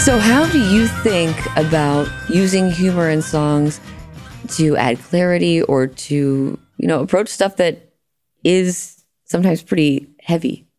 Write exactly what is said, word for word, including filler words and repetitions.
So how do you think about using humor in songs to add clarity or to, you know, approach stuff that is sometimes pretty heavy?